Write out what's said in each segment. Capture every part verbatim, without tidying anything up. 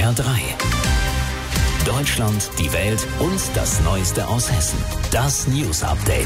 R drei. Deutschland, die Welt und das Neueste aus Hessen. Das News Update.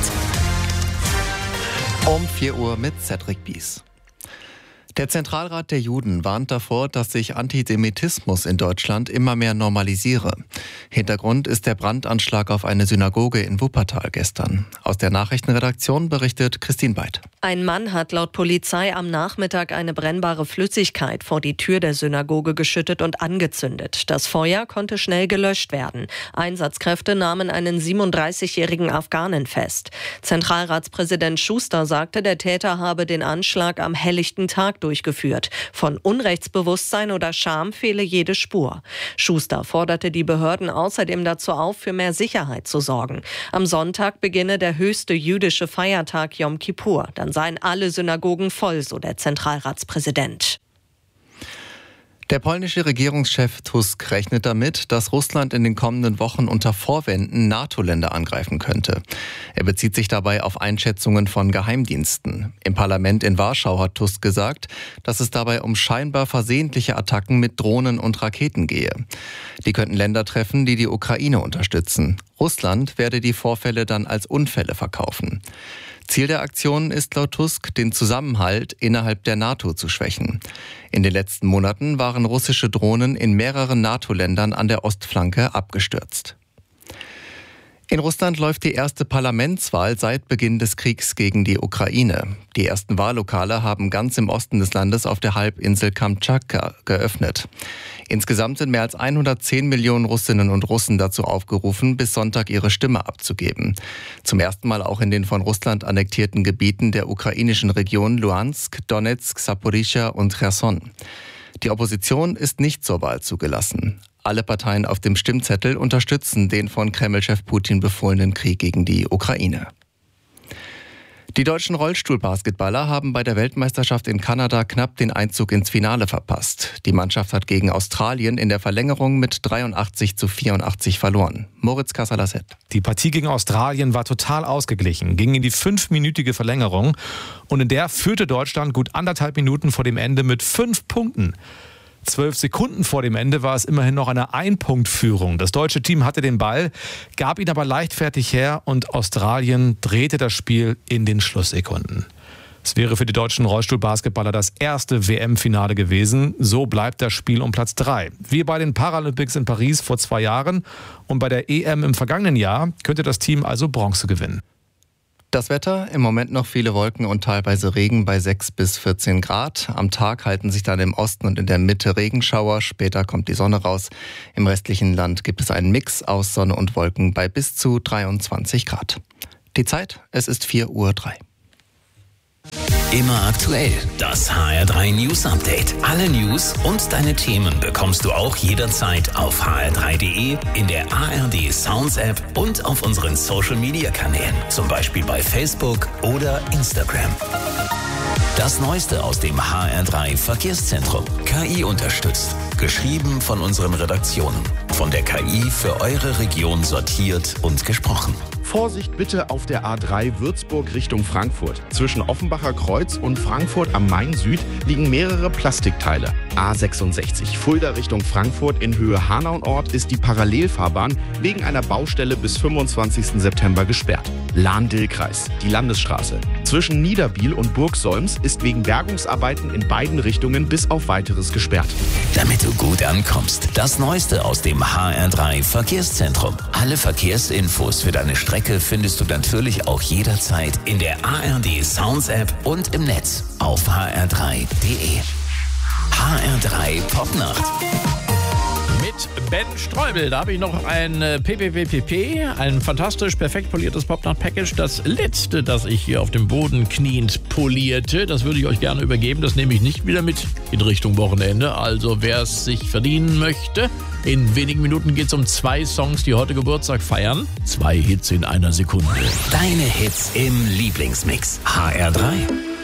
Um vier Uhr mit Cedric Bies. Der Zentralrat der Juden warnt davor, dass sich Antisemitismus in Deutschland immer mehr normalisiere. Hintergrund ist der Brandanschlag auf eine Synagoge in Wuppertal gestern. Aus der Nachrichtenredaktion berichtet Christine Beid. Ein Mann hat laut Polizei am Nachmittag eine brennbare Flüssigkeit vor die Tür der Synagoge geschüttet und angezündet. Das Feuer konnte schnell gelöscht werden. Einsatzkräfte nahmen einen siebenunddreißigjährigen Afghanen fest. Zentralratspräsident Schuster sagte, der Täter habe den Anschlag am helllichten Tag durchgeführt. Von Unrechtsbewusstsein oder Scham fehle jede Spur. Schuster forderte die Behörden außerdem dazu auf, für mehr Sicherheit zu sorgen. Am Sonntag beginne der höchste jüdische Feiertag Yom Kippur. Dann seien alle Synagogen voll, so der Zentralratspräsident. Der polnische Regierungschef Tusk rechnet damit, dass Russland in den kommenden Wochen unter Vorwänden NATO-Länder angreifen könnte. Er bezieht sich dabei auf Einschätzungen von Geheimdiensten. Im Parlament in Warschau hat Tusk gesagt, dass es dabei um scheinbar versehentliche Attacken mit Drohnen und Raketen gehe. Die könnten Länder treffen, die die Ukraine unterstützen. Russland werde die Vorfälle dann als Unfälle verkaufen. Ziel der Aktion ist laut Tusk, den Zusammenhalt innerhalb der NATO zu schwächen. In den letzten Monaten waren russische Drohnen in mehreren NATO-Ländern an der Ostflanke abgestürzt. In Russland läuft die erste Parlamentswahl seit Beginn des Kriegs gegen die Ukraine. Die ersten Wahllokale haben ganz im Osten des Landes auf der Halbinsel Kamtschatka geöffnet. Insgesamt sind mehr als hundertzehn Millionen Russinnen und Russen dazu aufgerufen, bis Sonntag ihre Stimme abzugeben. Zum ersten Mal auch in den von Russland annektierten Gebieten der ukrainischen Region Luhansk, Donetsk, Saporischschja und Cherson. Die Opposition ist nicht zur Wahl zugelassen. Alle Parteien auf dem Stimmzettel unterstützen den von Kreml-Chef Putin befohlenen Krieg gegen die Ukraine. Die deutschen Rollstuhlbasketballer haben bei der Weltmeisterschaft in Kanada knapp den Einzug ins Finale verpasst. Die Mannschaft hat gegen Australien in der Verlängerung mit dreiundachtzig zu vierundachtzig verloren. Moritz Casalasset. Die Partie gegen Australien war total ausgeglichen, ging in die fünfminütige Verlängerung und in der führte Deutschland gut anderthalb Minuten vor dem Ende mit fünf Punkten. Zwölf Sekunden vor dem Ende war es immerhin noch eine Ein-Punkt-Führung. Das deutsche Team hatte den Ball, gab ihn aber leichtfertig her und Australien drehte das Spiel in den Schlusssekunden. Es wäre für die deutschen Rollstuhlbasketballer das erste W M-Finale gewesen. So bleibt das Spiel um Platz drei. Wie bei den Paralympics in Paris vor zwei Jahren und bei der E M im vergangenen Jahr könnte das Team also Bronze gewinnen. Das Wetter, im Moment noch viele Wolken und teilweise Regen bei sechs bis vierzehn Grad. Am Tag halten sich dann im Osten und in der Mitte Regenschauer. Später kommt die Sonne raus. Im restlichen Land gibt es einen Mix aus Sonne und Wolken bei bis zu dreiundzwanzig Grad. Die Zeit, es ist vier Uhr drei. Immer aktuell. Das H R drei News Update. Alle News und deine Themen bekommst du auch jederzeit auf h r drei punkt d e, in der A R D Sounds App und auf unseren Social Media Kanälen. Zum Beispiel bei Facebook oder Instagram. Das Neueste aus dem H R drei Verkehrszentrum. K I unterstützt. Geschrieben von unseren Redaktionen. Von der K I für eure Region sortiert und gesprochen. Vorsicht bitte auf der A drei Würzburg Richtung Frankfurt. Zwischen Offenbacher Kreuz und Frankfurt am Main Süd liegen mehrere Plastikteile. A sechsundsechzig Fulda Richtung Frankfurt in Höhe Hanauort ist die Parallelfahrbahn wegen einer Baustelle bis fünfundzwanzigsten September gesperrt. Lahn-Dill-Kreis, die Landesstraße. Zwischen Niederbiel und Burgsolms ist wegen Bergungsarbeiten in beiden Richtungen bis auf Weiteres gesperrt. Damit du gut ankommst, das Neueste aus dem H R drei Verkehrszentrum. Alle Verkehrsinfos für deine Strecke findest du natürlich auch jederzeit in der A R D Sounds App und im Netz auf h r drei punkt d e. H R drei Popnacht. Mit Ben Streubel, da habe ich noch ein P P P P P, ein fantastisch perfekt poliertes Popnacht-Package. Das letzte, das ich hier auf dem Boden kniend polierte, das würde ich euch gerne übergeben. Das nehme ich nicht wieder mit in Richtung Wochenende. Also wer es sich verdienen möchte, in wenigen Minuten geht es um zwei Songs, die heute Geburtstag feiern. Zwei Hits in einer Sekunde. Deine Hits im Lieblingsmix. H R drei.